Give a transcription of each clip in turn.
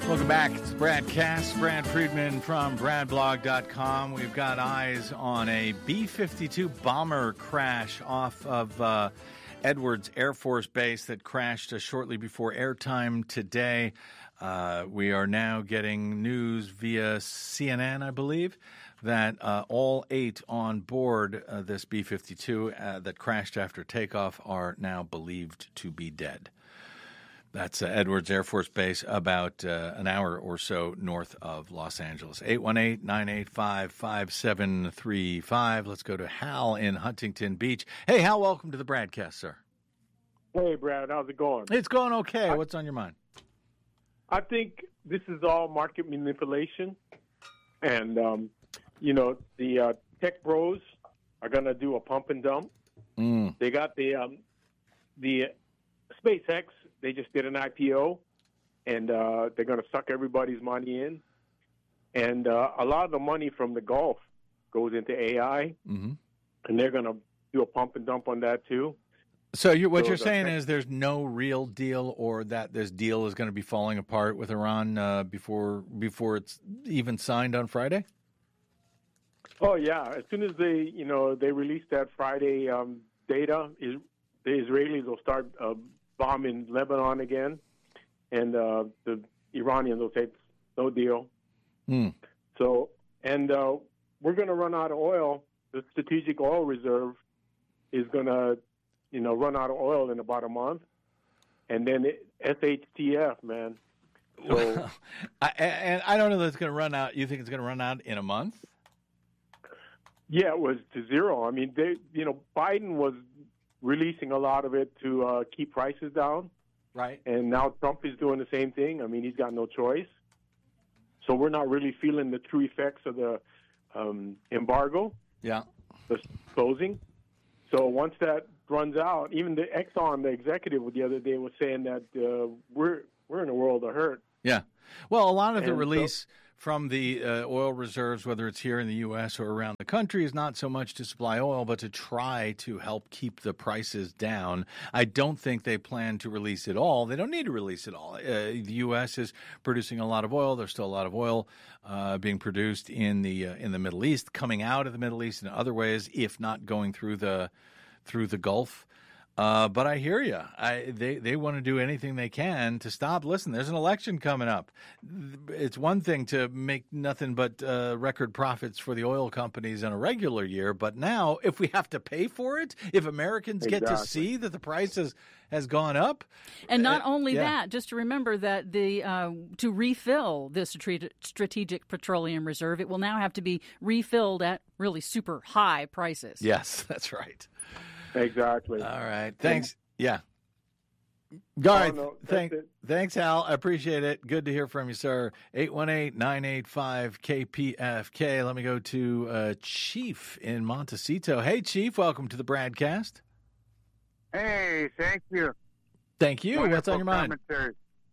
Welcome back. It's BradCast. Brad Friedman from BradBlog.com. We've got eyes on a B-52 bomber crash off of Edwards Air Force Base that crashed shortly before airtime today. We are now getting news via CNN, I believe, that all 8 on board this B-52 that crashed after takeoff are now believed to be dead. That's Edwards Air Force Base, about an hour or so north of Los Angeles. 818-985-5735. Let's go to Hal in Huntington Beach. Hey, Hal, welcome to the BradCast, sir. Hey, Brad, how's it going? It's going okay. What's on your mind? I think this is all market manipulation. And, the tech bros are going to do a pump and dump. They got the SpaceX. They just did an IPO, and they're going to suck everybody's money in. And a lot of the money from the Gulf goes into AI, and they're going to do a pump and dump on that too. So what you're saying is there's no real deal, or that this deal is going to be falling apart with Iran before it's even signed on Friday? Oh yeah, as soon as they release that Friday data, the Israelis will start bombing Lebanon again, and the Iranians will say no deal. So, and we're going to run out of oil. The strategic oil reserve is going to, run out of oil in about a month, and then SHTF, man. So, and I don't know that it's going to run out. You think it's going to run out in a month? Yeah, it was to zero. I mean, Biden was releasing a lot of it to keep prices down. Right. And now Trump is doing the same thing. I mean, he's got no choice. So we're not really feeling the true effects of the embargo. Yeah. The closing. So once that runs out, even the Exxon, the executive the other day was saying that we're in a world of hurt. Yeah. Well, a lot of the release from the oil reserves, whether it's here in the U.S. or around the country, is not so much to supply oil, but to try to help keep the prices down. I don't think they plan to release it all. They don't need to release it all. The U.S. is producing a lot of oil. There's still a lot of oil being produced in the Middle East, coming out of the Middle East in other ways, if not going through the Gulf. But I hear you. They want to do anything they can to stop. Listen, there's an election coming up. It's one thing to make nothing but record profits for the oil companies in a regular year, but now if we have to pay for it, if Americans get to see that the price has gone up. And not only that, just to remember that to refill this strategic petroleum reserve, it will now have to be refilled at really super high prices. Yes, that's right. Exactly. All right. Thanks. Yeah. Thanks, Hal. I appreciate it. Good to hear from you, sir. 818-985-KPFK. Let me go to Chief in Montecito. Hey, Chief. Welcome to the BradCast. Hey, thank you. Thank you. Wonderful What's on your mind? commentary.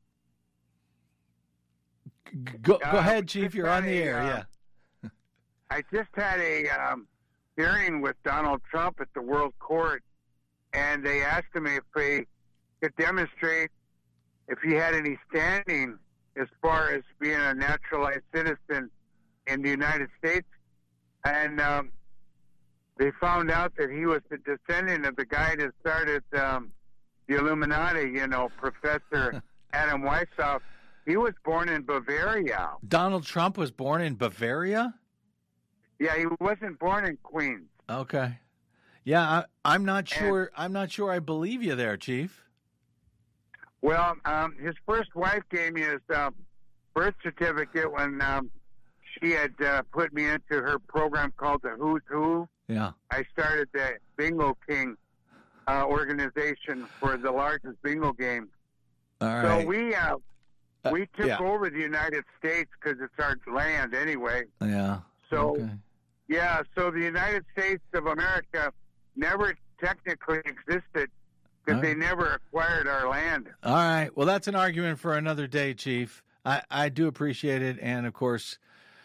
Go ahead, Chief. You're on the air. I just had a hearing with Donald Trump at the World Court, and they asked him if he could demonstrate if he had any standing as far as being a naturalized citizen in the United States. And they found out that he was the descendant of the guy that started the Illuminati, Professor Adam Weishaupt. He was born in Bavaria. Donald Trump was born in Bavaria? Yeah, he wasn't born in Queens. Okay. Yeah, I'm not sure. I'm not sure I believe you there, Chief. Well, his first wife gave me his birth certificate when she had put me into her program called the Who's Who. Yeah. I started the Bingo King organization for the largest bingo game. All right. So we took over the United States because it's our land anyway. Yeah. So, okay. So the United States of America never technically existed because they never acquired our land. All right. Well, that's an argument for another day, Chief. I do appreciate it, and of course,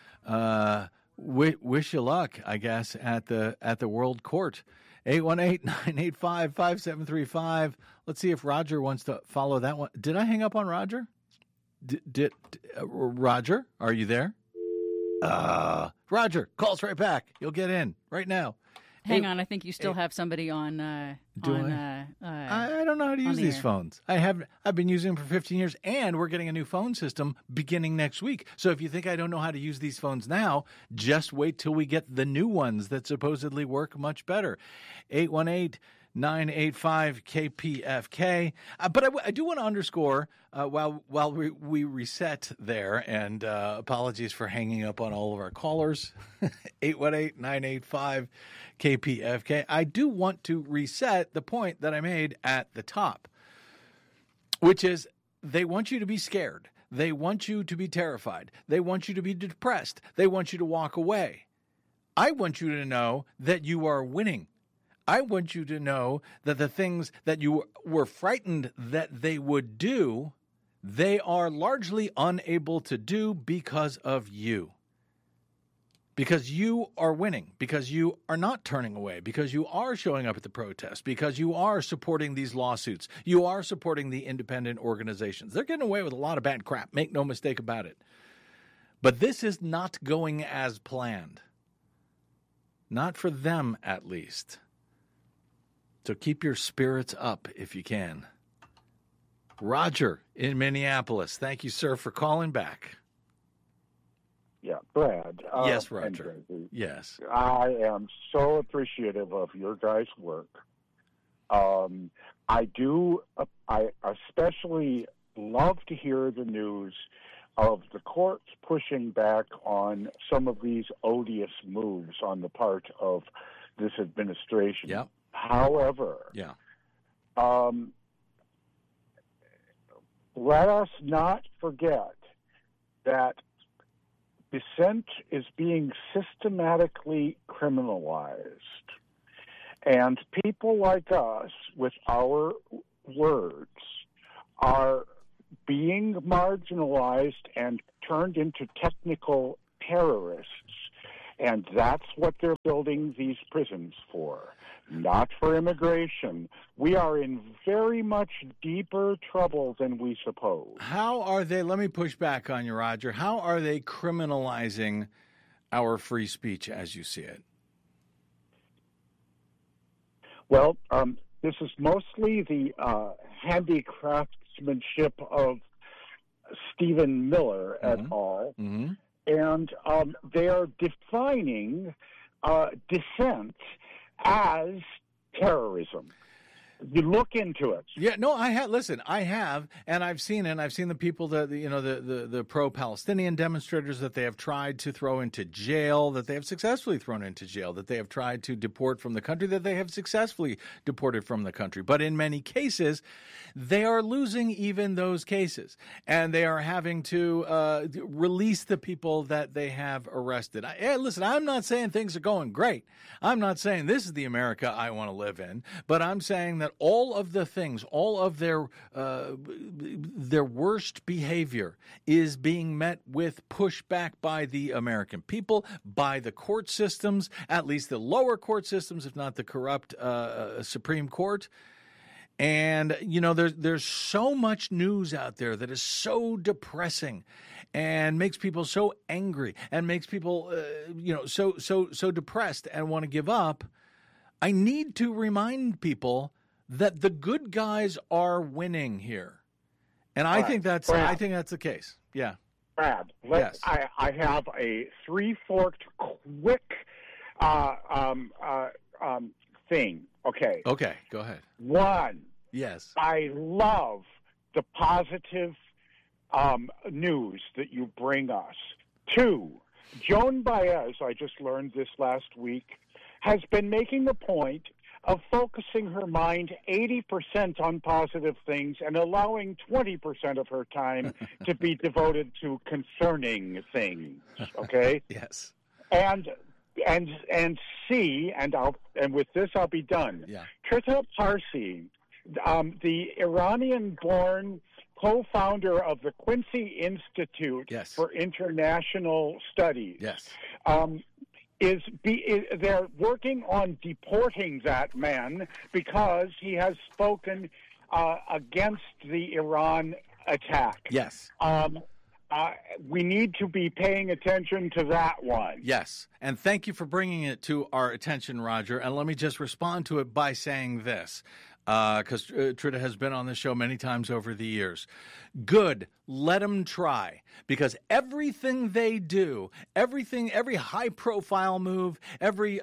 wish you luck, I guess, at the World Court. 818-985-5735. Let's see if Roger wants to follow that one. Did I hang up on Roger? Roger, are you there? Roger, call us right back. You'll get in right now. Hang on, I think you still have somebody on. I don't know how to use these phones. I've been using them for 15 years, and we're getting a new phone system beginning next week. So if you think I don't know how to use these phones now, just wait till we get the new ones that supposedly work much better. 818-985-KPFK. But I do want to underscore, while we reset there, and apologies for hanging up on all of our callers, 818-985-KPFK. I do want to reset the point that I made at the top, which is they want you to be scared. They want you to be terrified. They want you to be depressed. They want you to walk away. I want you to know that you are winning. I want you to know that the things that you were frightened that they would do, they are largely unable to do because of you. Because you are winning, because you are not turning away, because you are showing up at the protest, because you are supporting these lawsuits, you are supporting the independent organizations. They're getting away with a lot of bad crap, make no mistake about it. But this is not going as planned. Not for them, at least. So keep your spirits up if you can. Roger in Minneapolis. Thank you, sir, for calling back. Yeah, Brad. Yes, Roger. Yes. I am so appreciative of your guys' work. I especially love to hear the news of the courts pushing back on some of these odious moves on the part of this administration. Yep. However, yeah. Let us not forget that dissent is being systematically criminalized. And people like us, with our words, are being marginalized and turned into technical terrorists. And that's what they're building these prisons for, not for immigration. We are in very much deeper trouble than we suppose. How are they, let me push back on you, Roger, how are they criminalizing our free speech as you see it? Well, this is mostly the handicraftsmanship of Stephen Miller et al., and they are defining dissent as terrorism. You look into it. Yeah, no, I have. Listen, I have, and I've seen it. I've seen the people that the pro-Palestinian demonstrators that they have tried to throw into jail, that they have successfully thrown into jail, that they have tried to deport from the country, that they have successfully deported from the country. But in many cases, they are losing even those cases, and they are having to release the people that they have arrested. Listen, I'm not saying things are going great. I'm not saying this is the America I want to live in, but I'm saying that all of the things, all of their worst behavior is being met with pushback by the American people, by the court systems, at least the lower court systems, if not the corrupt Supreme Court. And, there's so much news out there that is so depressing and makes people so angry and makes people, so depressed and want to give up. I need to remind people that the good guys are winning here. And I think that's the case. Yeah. Brad, yes. I have a three-forked quick thing. Okay. Okay, go ahead. One. Yes. I love the positive news that you bring us. Two, Joan Baez, I just learned this last week, has been making the point of focusing her mind 80% on positive things and allowing 20% of her time to be devoted to concerning things. Okay? Yes. And C, and with this I'll be done. Yeah. Trita Parsi, the Iranian-born co-founder of the Quincy Institute for International Studies. Yes. They're working on deporting that man because he has spoken against the Iran attack. Yes. We need to be paying attention to that one. Yes. And thank you for bringing it to our attention, Roger. And let me just respond to it by saying this, because Trita has been on the show many times over the years. Good. Let them try. Because everything they do, every high-profile move, every,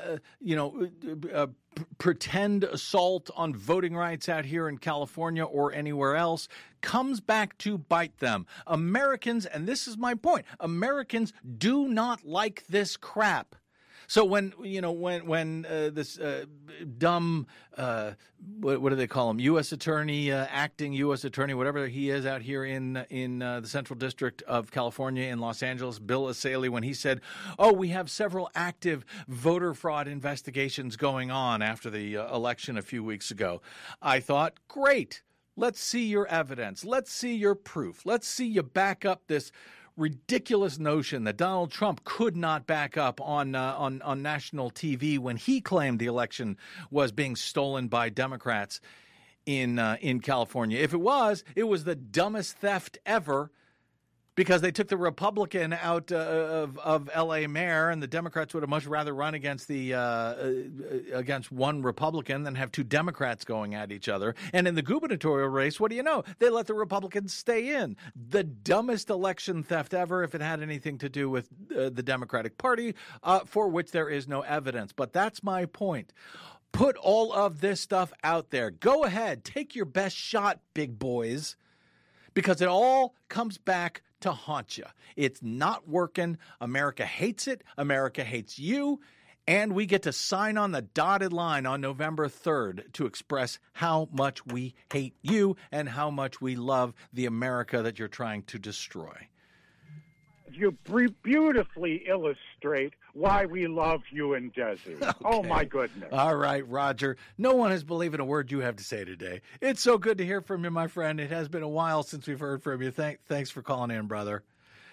pretend assault on voting rights out here in California or anywhere else comes back to bite them. Americans, and this is my point, Americans do not like this crap. So when this dumb, what do they call him? U.S. attorney, acting U.S. attorney, whatever he is out here in the Central District of California in Los Angeles, Bill Asaley, when he said, "Oh, we have several active voter fraud investigations going on after the election a few weeks ago," I thought, great. Let's see your evidence. Let's see your proof. Let's see you back up this ridiculous notion that Donald Trump could not back up on national TV when he claimed the election was being stolen by Democrats in California. If it was the dumbest theft ever, because they took the Republican out of L.A. mayor, and the Democrats would have much rather run against against one Republican than have two Democrats going at each other. And in the gubernatorial race, what do you know? They let the Republicans stay in. The dumbest election theft ever, if it had anything to do with the Democratic Party, for which there is no evidence. But that's my point. Put all of this stuff out there. Go ahead. Take your best shot, big boys, because it all comes back to haunt you. It's not working. America hates it. America hates you. And we get to sign on the dotted line on November 3rd to express how much we hate you and how much we love the America that you're trying to destroy. You beautifully illustrate why we love you and Desi. Okay. Oh, my goodness. All right, Roger. No one has believed in a word you have to say today. It's so good to hear from you, my friend. It has been a while since we've heard from you. Thanks for calling in, brother.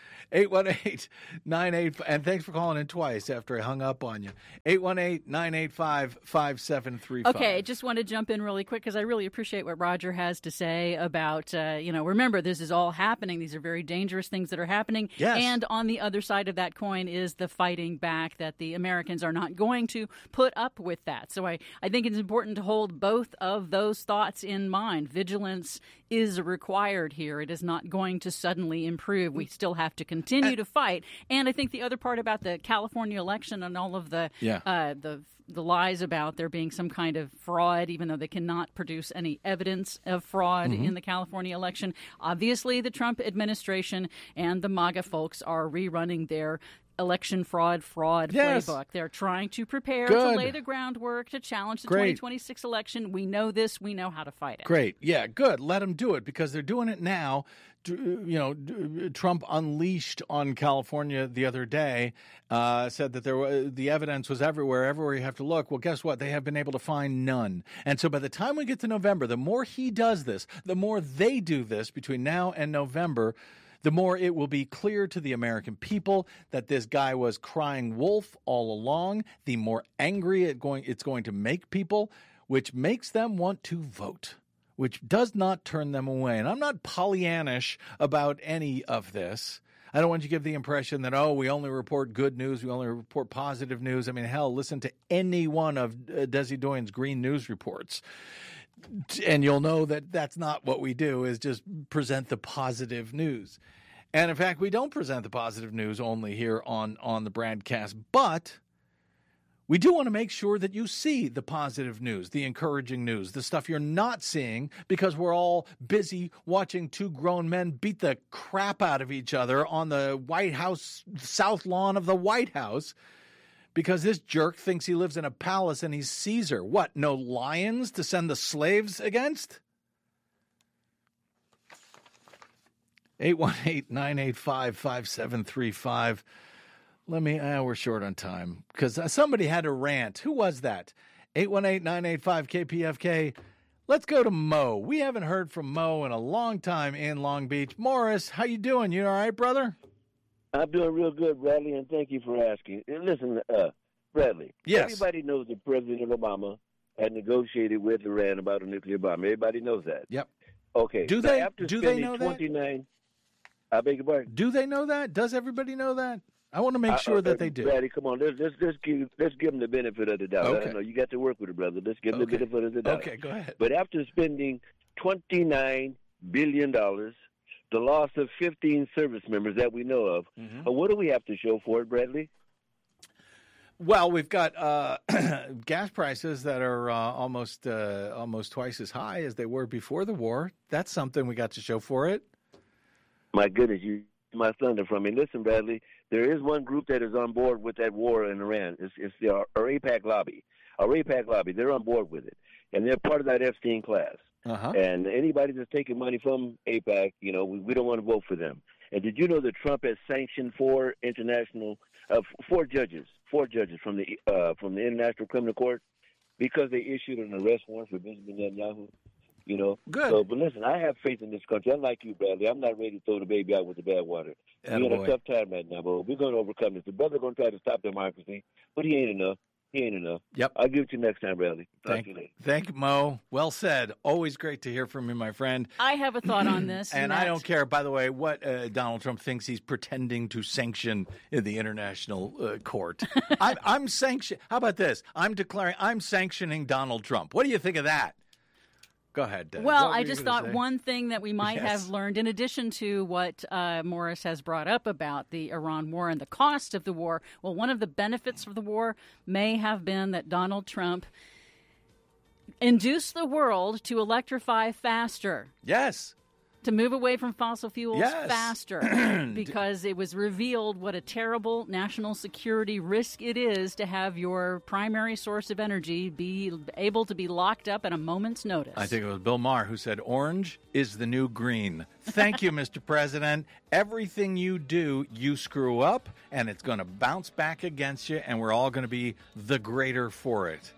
818-98, and thanks for calling in twice after I hung up on you. 818-985-5735. Okay, just want to jump in really quick because I really appreciate what Roger has to say about, remember, this is all happening. These are very dangerous things that are happening. Yes. And on the other side of that coin is the fighting back that the Americans are not going to put up with that. So I think it's important to hold both of those thoughts in mind. Vigilance is required here. It is not going to suddenly improve. We still have to continue to fight. And I think the other part about the California election and all of the lies about there being some kind of fraud, even though they cannot produce any evidence of fraud in the California election. Obviously, the Trump administration and the MAGA folks are rerunning their election fraud playbook. They're trying to prepare to lay the groundwork to challenge the 2026 election. We know this. We know how to fight it. Great. Yeah, good. Let them do it because they're doing it now. Trump unleashed on California the other day, said that the evidence was everywhere you have to look. Well, guess what? They have been able to find none. And so by the time we get to November, the more he does this, the more they do this between now and November, the more it will be clear to the American people that this guy was crying wolf all along, the more angry it's going to make people, which makes them want to vote, which does not turn them away. And I'm not Pollyannish about any of this. I don't want you to give the impression that, we only report good news, we only report positive news. I mean, hell, listen to any one of Desi Doyen's green news reports. And you'll know that that's not what we do, is just present the positive news. And in fact, we don't present the positive news only here on the broadcast, but we do want to make sure that you see the positive news, the encouraging news, the stuff you're not seeing because we're all busy watching two grown men beat the crap out of each other on the White House, south lawn of the White House. Because this jerk thinks he lives in a palace and he's Caesar. What, no lions to send the slaves against? 818-985-5735. We're short on time because somebody had a rant. Who was that? 818-985-KPFK. Let's go to Mo. We haven't heard from Mo in a long time in Long Beach. Morris, how you doing? You all right, brother? I'm doing real good, Bradley, and thank you for asking. And listen, Bradley. Yes. Everybody knows that President Obama had negotiated with Iran about a nuclear bomb. Everybody knows that. Yep. Okay. Do So they? after Do they spending know that? 29, I beg your pardon. Do they know that? Does everybody know that? I want to make sure that they do. Brady, come on. Let's give them the benefit of the doubt. Okay. I don't know. You got to work with it, brother. Let's give them the benefit of the doubt. Okay, go ahead. But after spending $29 billion, the loss of 15 service members that we know of, what do we have to show for it, Bradley? Well, we've got gas prices that are almost twice as high as they were before the war. That's something we got to show for it. My goodness, you my thunder from me. Listen, Bradley, there is one group that is on board with that war in Iran. It's our AIPAC lobby. Our AIPAC lobby, they're on board with it. And they're part of that Epstein class. And anybody that's taking money from AIPAC, we don't want to vote for them. And did you know that Trump has sanctioned four judges from the International Criminal Court because they issued an arrest warrant for Benjamin Netanyahu? Good. So, but listen, I have faith in this country. Unlike you, Bradley, I'm not ready to throw the baby out with the bad water. We're in a tough time right now, but we're going to overcome this. The brother's going to try to stop democracy, but he ain't enough. Yep. I'll give it to you next time, Bradley. Thank you, Mo. Well said. Always great to hear from you, my friend. I have a thought on this. And I don't care, by the way, what Donald Trump thinks he's pretending to sanction in the international court. I'm sanctioning. How about this? I'm sanctioning Donald Trump. What do you think of that? Go ahead. Well, I just thought one thing that we might have learned, in addition to what Morris has brought up about the Iran war and the cost of the war, well, one of the benefits of the war may have been that Donald Trump induced the world to electrify faster. Yes. To move away from fossil fuels faster, because it was revealed what a terrible national security risk it is to have your primary source of energy be able to be locked up at a moment's notice. I think it was Bill Maher who said, orange is the new green. Thank you, Mr. President. Everything you do, you screw up, and it's going to bounce back against you, and we're all going to be the greater for it.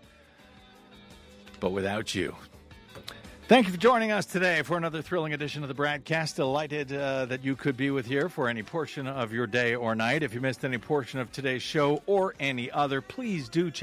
But without you. Thank you for joining us today for another thrilling edition of the BradCast. Delighted that you could be with here for any portion of your day or night. If you missed any portion of today's show or any other, please do check